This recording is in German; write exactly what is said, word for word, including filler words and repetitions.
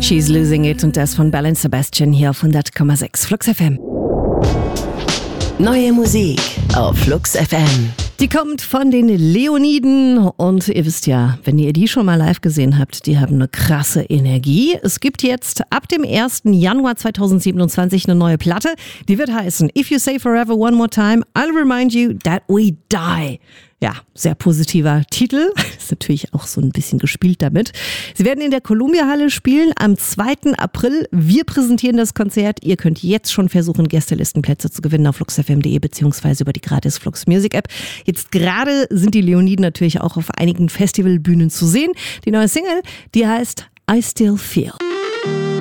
She's Losing It und das von Belle und Sebastian hier auf hundert Komma sechs Flux F M. Neue Musik auf Flux F M. Die kommt von den Leoniden und ihr wisst ja, wenn ihr die schon mal live gesehen habt, die haben eine krasse Energie. Es gibt jetzt ab dem ersten Januar zweitausendsiebenundzwanzig eine neue Platte, die wird heißen If You Say Forever One More Time, I'll Remind You That We Die. Ja, sehr positiver Titel. Ist natürlich auch so ein bisschen gespielt damit. Sie werden in der Columbia-Halle spielen am zweiten April. Wir präsentieren das Konzert. Ihr könnt jetzt schon versuchen, Gästelistenplätze zu gewinnen auf flux f m punkt de beziehungsweise über die gratis Flux Music App. Jetzt gerade sind die Leoniden natürlich auch auf einigen Festivalbühnen zu sehen. Die neue Single, die heißt I Still Feel.